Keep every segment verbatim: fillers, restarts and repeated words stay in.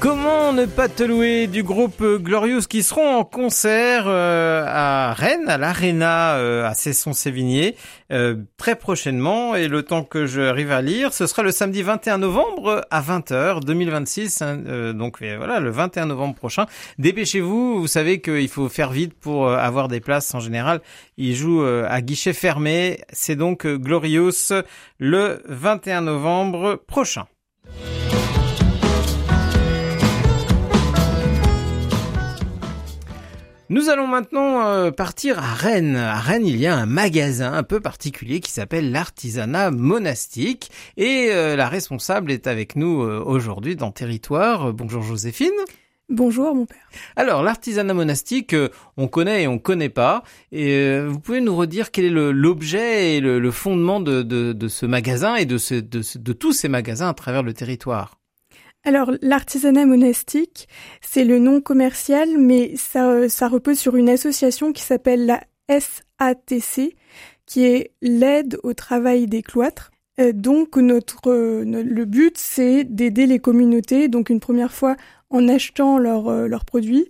Comment ne pas te louer du groupe Glorious qui seront en concert euh, à Rennes, à l'Arena euh, à Cesson-Sévigné euh, très prochainement, et le temps que j'arrive à lire, ce sera le samedi vingt et un novembre à vingt heures deux mille vingt-six, hein, euh, donc euh, voilà, le vingt et un novembre prochain. Dépêchez-vous, vous savez qu'il faut faire vite pour euh, avoir des places en général. Ils jouent euh, à guichet fermé, c'est donc euh, Glorious le vingt et un novembre prochain. Nous allons maintenant euh, partir à Rennes. À Rennes, il y a un magasin un peu particulier qui s'appelle l'Artisanat Monastique. Et euh, la responsable est avec nous euh, aujourd'hui dans Territoire. Bonjour Joséphine. Bonjour mon père. Alors, l'Artisanat Monastique, euh, on connaît et on connaît pas. Et euh, vous pouvez nous redire quel est le, l'objet et le, le fondement de, de, de ce magasin et de, ce, de, de tous ces magasins à travers le territoire? Alors, l'artisanat monastique, c'est le nom commercial, mais ça, ça repose sur une association qui s'appelle la S A T C, qui est l'aide au travail des cloîtres. Euh, donc, notre, euh, le but, c'est d'aider les communautés, donc une première fois en achetant leurs euh, leurs produits,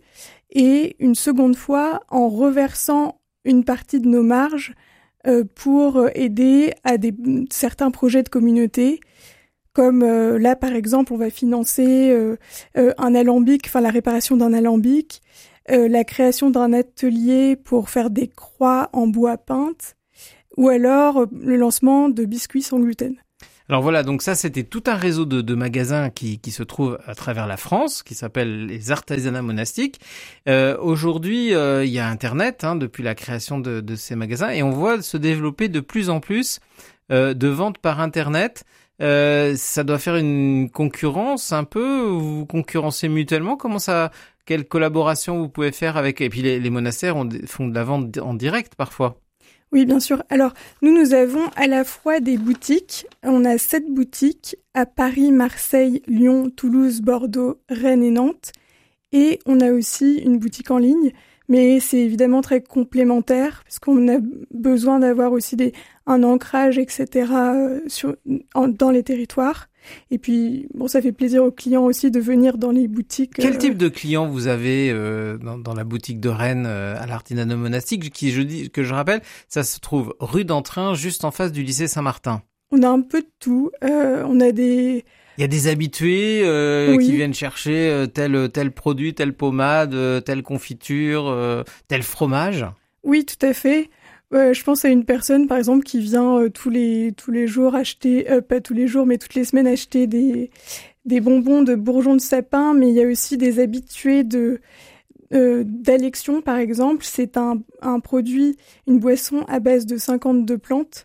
et une seconde fois en reversant une partie de nos marges euh, pour aider à des, certains projets de communauté. Comme euh, là, par exemple, on va financer euh, euh, un alambic, enfin la réparation d'un alambic, euh, la création d'un atelier pour faire des croix en bois peinte, ou alors euh, le lancement de biscuits sans gluten. Alors voilà, donc ça c'était tout un réseau de, de magasins qui, qui se trouvent à travers la France, qui s'appelle les Artisanats Monastiques. Euh, aujourd'hui, euh, il y a Internet, hein, depuis la création de, de ces magasins, et on voit se développer de plus en plus euh, de ventes par Internet. Euh, ça doit faire une concurrence un peu, vous vous concurrencez mutuellement, comment ça, quelle collaboration vous pouvez faire avec, et puis les, les monastères ont, font de la vente en direct parfois. Oui, bien sûr. Alors, nous, nous avons à la fois des boutiques, on a sept boutiques à Paris, Marseille, Lyon, Toulouse, Bordeaux, Rennes et Nantes, et on a aussi une boutique en ligne. Mais c'est évidemment très complémentaire parce qu'on a besoin d'avoir aussi des, un ancrage, et cetera euh, sur, en, dans les territoires. Et puis, bon, ça fait plaisir aux clients aussi de venir dans les boutiques. Quel euh... type de clients vous avez euh, dans, dans la boutique de Rennes euh, à l'Artisanat Monastique, qui, je dis, que je rappelle, ça se trouve rue d'Entrain, juste en face du lycée Saint-Martin. On a un peu de tout. Euh, on a des... Il y a des habitués euh, oui. qui viennent chercher euh, tel tel produit, telle pommade, euh, telle confiture, euh, tel fromage. Oui, tout à fait. Euh, je pense à une personne, par exemple, qui vient euh, tous les tous les jours acheter, euh, pas tous les jours, mais toutes les semaines acheter des des bonbons de bourgeons de sapin. Mais il y a aussi des habitués de euh, d'Alexion, par exemple. C'est un un produit, une boisson à base de cinquante-deux plantes,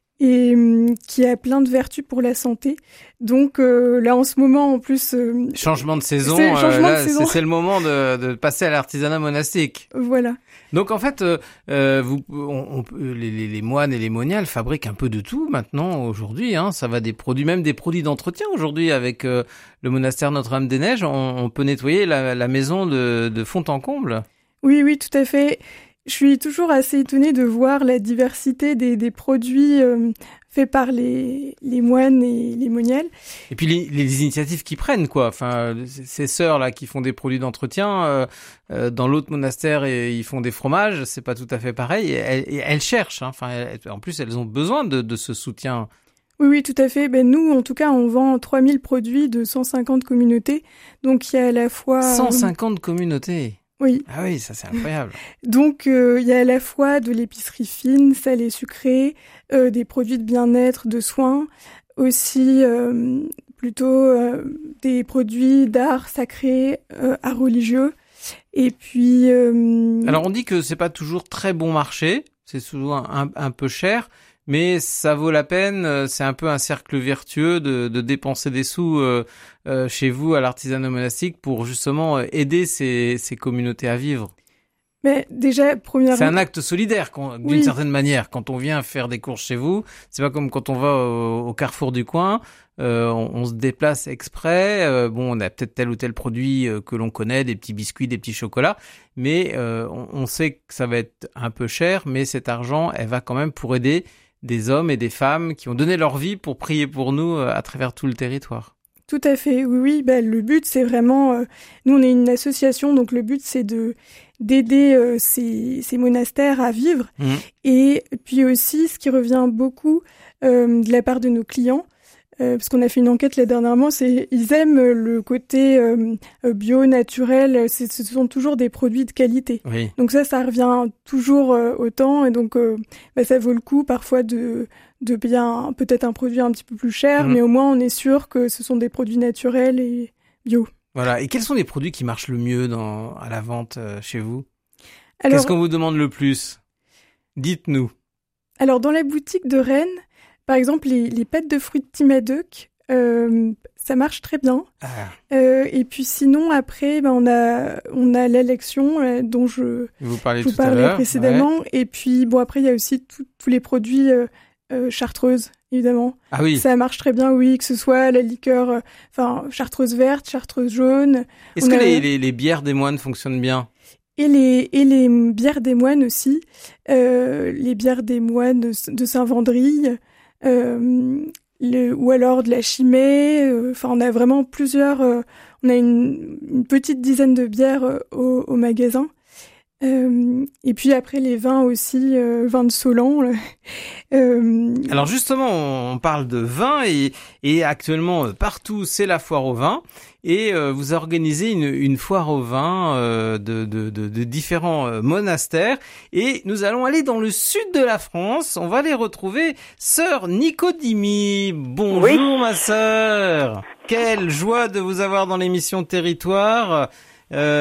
et euh, qui a plein de vertus pour la santé. Donc euh, là en ce moment en plus euh, changement de saison, c'est, changement euh, là, de saison. C'est, c'est le moment de, de passer à l'artisanat monastique. Voilà. Donc en fait, euh, euh, vous, on, on, les, les, les moines et les moniales fabriquent un peu de tout maintenant aujourd'hui. Hein, ça va des produits, même des produits d'entretien aujourd'hui avec euh, le monastère Notre-Dame-des-Neiges. On, on peut nettoyer la, la maison de, de fond en comble. Oui, oui, tout à fait. Je suis toujours assez étonnée de voir la diversité des, des produits euh, faits par les, les moines et les moniales. Et puis les, les initiatives qu'ils prennent, quoi. Enfin, ces sœurs là qui font des produits d'entretien, euh, euh, dans l'autre monastère et ils font des fromages, c'est pas tout à fait pareil. Et elles, et elles cherchent. Hein. Enfin, elles, en plus, elles ont besoin de, de ce soutien. Oui, oui, tout à fait. Ben nous, en tout cas, on vend trois mille produits de cent cinquante communautés. Donc il y a à la fois cent cinquante communautés. Oui. Ah oui, ça c'est incroyable. Donc euh, il y a à la fois de l'épicerie fine, salée, sucrée, euh, des produits de bien-être, de soins, aussi euh, plutôt euh, des produits d'art sacré, euh, art religieux, et puis. Euh... Alors on dit que c'est pas toujours très bon marché, c'est souvent un, un peu cher. Mais ça vaut la peine, c'est un peu un cercle vertueux de, de dépenser des sous euh, euh, chez vous à l'artisanat monastique pour justement aider ces, ces communautés à vivre. Mais déjà, premièrement... C'est un acte solidaire d'une oui. certaine manière. Quand on vient faire des courses chez vous, c'est pas comme quand on va au, au carrefour du coin, euh, on, on se déplace exprès. Euh, bon, on a peut-être tel ou tel produit euh, que l'on connaît, des petits biscuits, des petits chocolats, mais euh, on, on sait que ça va être un peu cher, mais cet argent, elle va quand même pour aider des hommes et des femmes qui ont donné leur vie pour prier pour nous à travers tout le territoire. Tout à fait, oui, oui. Bah, le but, c'est vraiment... Euh, nous, on est une association, donc le but, c'est de d'aider euh, ces, ces monastères à vivre. Mmh. Et puis aussi, ce qui revient beaucoup euh, de la part de nos clients, euh, parce qu'on a fait une enquête là dernièrement, c'est ils aiment le côté euh, bio, naturel. C'est, ce sont toujours des produits de qualité. Oui. Donc ça, ça revient toujours euh, autant. Et donc, euh, bah, ça vaut le coup parfois de... de payer un, peut-être un produit un petit peu plus cher, mmh. mais au moins on est sûr que ce sont des produits naturels et bio. Voilà. Et quels sont les produits qui marchent le mieux dans, à la vente euh, chez vous? Alors, qu'est-ce qu'on vous demande le plus? Dites-nous. Alors, dans la boutique de Rennes, par exemple, les, les pâtes de fruits de Timaduc, euh, ça marche très bien. Ah. Euh, et puis sinon, après, ben, on a, on a l'élection euh, dont je vous, parlez je vous tout parlais à l'heure. précédemment. Ouais. Et puis, bon, après, il y a aussi tous les produits... Euh, Euh, chartreuse, évidemment. Ah oui. Ça marche très bien, oui, que ce soit la liqueur, euh, enfin, chartreuse verte, chartreuse jaune. Est-ce On que a... les, les, les bières des moines fonctionnent bien? Et les, et les bières des moines aussi. Euh, les bières des moines de, de Saint-Vendry, euh, le, ou alors de la Chimay. Enfin, euh, on a vraiment plusieurs... Euh, on a une, une petite dizaine de bières euh, au, au magasin. Euh, et puis après les vins aussi, euh, vins de Solan. euh... Alors justement, on parle de vin et, et actuellement partout c'est la foire au vin et euh, vous organisez une, une foire au vin euh, de, de, de, de différents euh, monastères et nous allons aller dans le sud de la France. On va aller retrouver sœur Nicodimi. Bonjour oui. Ma sœur. Quelle joie de vous avoir dans l'émission Territoire. Euh,